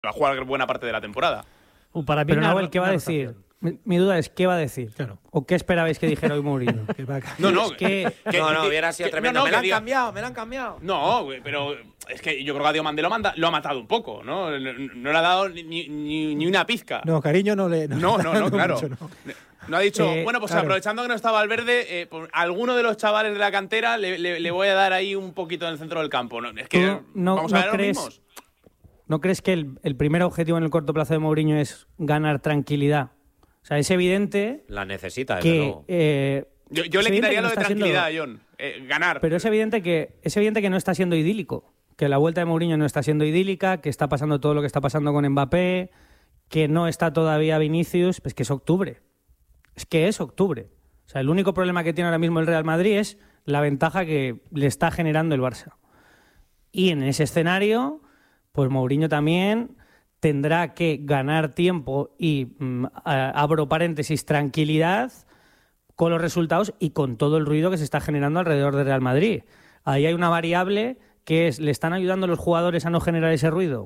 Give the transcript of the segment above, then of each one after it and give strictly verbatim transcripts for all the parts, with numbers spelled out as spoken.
va a jugar buena parte de la temporada. Uh, para mí Pero una- Nahuel, ¿qué va a una decir? rotación. Mi, mi duda es, ¿qué va a decir? Claro. ¿O qué esperabais que dijera hoy Mourinho? Que va a- No, no, Es que... que- no, no, que- hubiera sido que- tremendo. no, no, me que la han diga- cambiado, me la han cambiado. No, güey, pero es que yo creo que a Diomandé lo, manda, lo ha matado un poco, ¿no? No, no le ha dado ni, ni, ni una pizca. No, cariño no le... No, no, no, claro. mucho, no. No ha dicho, Eh, bueno, pues claro. aprovechando que no está Valverde, eh, por alguno de los chavales de la cantera le, le- le voy a dar ahí un poquito en el centro del campo. No, es que ¿Tú no- vamos a no ver a los crees- mismos. ¿No crees que el, el primer objetivo en el corto plazo de Mourinho es ganar tranquilidad? O sea, es evidente La necesita, desde que... luego. eh, Yo, yo es le evidente quitaría que lo no de está siendo- tranquilidad, John. Eh, ganar. Pero es evidente que es evidente que no está siendo idílico, que la vuelta de Mourinho no está siendo idílica, que está pasando todo lo que está pasando con Mbappé, que no está todavía Vinicius, pues que es octubre. Es que es octubre. O sea, el único problema que tiene ahora mismo el Real Madrid es la ventaja que le está generando el Barça. Y en ese escenario, pues Mourinho también tendrá que ganar tiempo y, mm, a- abro paréntesis, tranquilidad con los resultados y con todo el ruido que se está generando alrededor del Real Madrid. Ahí hay una variable que es, ¿le están ayudando los jugadores a no generar ese ruido?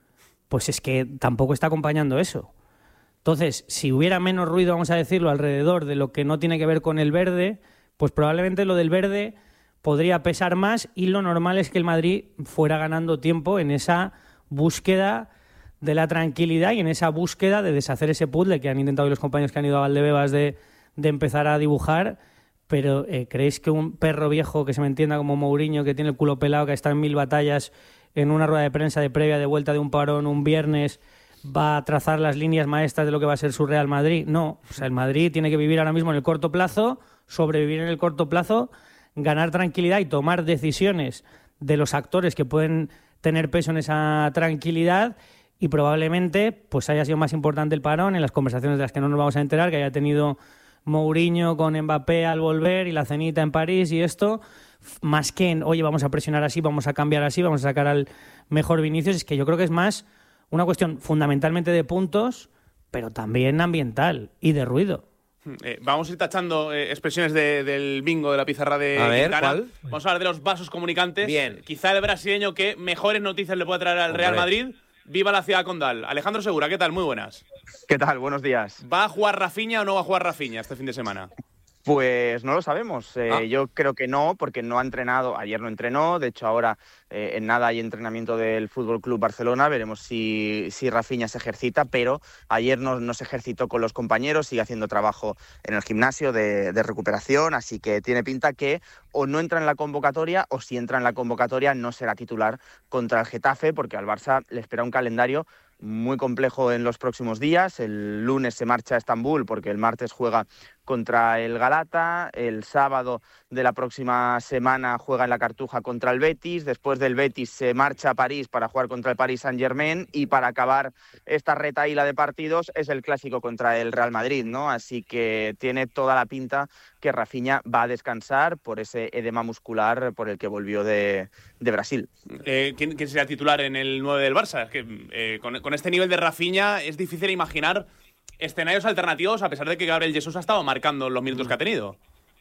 Pues es que tampoco está acompañando eso. Entonces, si hubiera menos ruido, vamos a decirlo, alrededor de lo que no tiene que ver con el verde, pues probablemente lo del verde podría pesar más y lo normal es que el Madrid fuera ganando tiempo en esa búsqueda de la tranquilidad y en esa búsqueda de deshacer ese puzzle que han intentado hoy los compañeros que han ido a Valdebebas de, de empezar a dibujar. Pero eh, ¿creéis que un perro viejo que se me entienda como Mourinho, que tiene el culo pelado, que está en mil batallas, en una rueda de prensa de previa de vuelta de un parón un viernes, va a trazar las líneas maestras de lo que va a ser su Real Madrid? No, o sea, el Madrid tiene que vivir ahora mismo en el corto plazo, sobrevivir en el corto plazo, ganar tranquilidad y tomar decisiones de los actores que pueden tener peso en esa tranquilidad, y probablemente pues haya sido más importante el parón en las conversaciones de las que no nos vamos a enterar, que haya tenido Mourinho con Mbappé al volver y la cenita en París y esto, más que en, oye, vamos a presionar así, vamos a cambiar así, vamos a sacar al mejor Vinicius. Es que yo creo que es más una cuestión fundamentalmente de puntos, pero también ambiental y de ruido. Eh, vamos a ir tachando eh, expresiones de- del bingo de la pizarra de A ver, Quintana. ¿cuál? Vamos a hablar de los vasos comunicantes. Bien. Quizá el brasileño que mejores noticias le puede traer al Hombre. Real Madrid. Viva la ciudad condal. Alejandro Segura, ¿qué tal? Muy buenas. ¿Qué tal? Buenos días. ¿Va a jugar Rafinha o no va a jugar Rafinha este fin de semana? Pues no lo sabemos. Eh, Ah. Yo creo que no, porque no ha entrenado. Ayer no entrenó. De hecho, ahora eh, en nada hay entrenamiento del Fútbol Club Barcelona. Veremos si, si Rafinha se ejercita, pero ayer no, no se ejercitó con los compañeros. Sigue haciendo trabajo en el gimnasio de, de recuperación. Así que tiene pinta que o no entra en la convocatoria, o si entra en la convocatoria no será titular contra el Getafe, porque al Barça le espera un calendario muy complejo en los próximos días. El lunes se marcha a Estambul porque el martes juega contra el Galata, el sábado de la próxima semana juega en la Cartuja contra el Betis, después del Betis se marcha a París para jugar contra el Paris Saint-Germain y para acabar esta retahíla de partidos es el clásico contra el Real Madrid, ¿no? Así que tiene toda la pinta que Rafinha va a descansar por ese edema muscular por el que volvió de, de Brasil. Eh, ¿quién, quién será titular en el nueve del Barça? Es que eh, con, con este nivel de Rafinha es difícil imaginar escenarios alternativos, a pesar de que Gabriel Jesús ha estado marcando los minutos que ha tenido.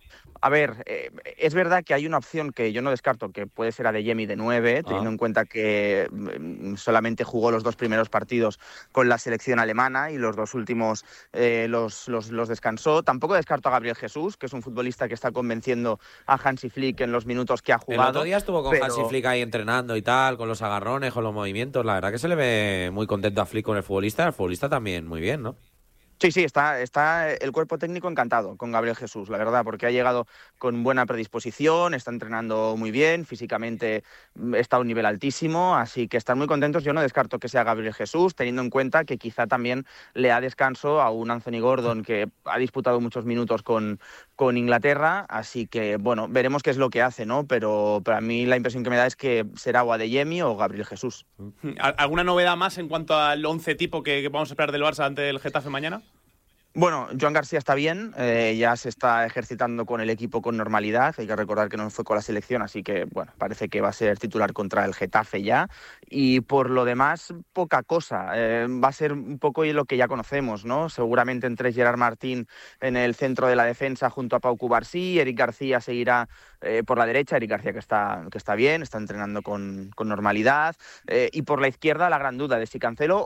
A ver, eh, es verdad que hay una opción que yo no descarto, que puede ser Adeyemi de nueve, teniendo Ah. en cuenta que mm, solamente jugó los dos primeros partidos con la selección alemana y los dos últimos eh, los, los, los descansó. Tampoco descarto a Gabriel Jesús, que es un futbolista que está convenciendo a Hansi Flick en los minutos que ha El jugado. otro día estuvo con pero- Hansi Flick ahí entrenando y tal, con los agarrones, con los movimientos. La verdad que se le ve muy contento a Flick con el futbolista. El futbolista también muy bien, ¿no? Sí, sí, está, está el cuerpo técnico encantado con Gabriel Jesús, la verdad, porque ha llegado con buena predisposición, está entrenando muy bien, físicamente está a un nivel altísimo, así que están muy contentos. Yo no descarto que sea Gabriel Jesús, teniendo en cuenta que quizá también le da descanso a un Anthony Gordon que ha disputado muchos minutos con, con Inglaterra, así que, bueno, veremos qué es lo que hace, ¿no? Pero para mí la impresión que me da es que será o Adeyemi o Gabriel Jesús. ¿Alguna novedad más en cuanto al once tipo que, que vamos a esperar del Barça ante el Getafe mañana? Bueno, Joan García está bien, eh, ya se está ejercitando con el equipo con normalidad. Hay que recordar que no fue con la selección, así que bueno, parece que va a ser titular contra el Getafe ya. Y por lo demás, poca cosa. Eh, va a ser un poco lo que ya conocemos, ¿no? Seguramente entre Gerard Martín en el centro de la defensa junto a Pau Cubarsí. Eric García seguirá eh, por la derecha. Eric García que está, que está bien, está entrenando con, con normalidad. Eh, y por la izquierda la gran duda de si Cancelo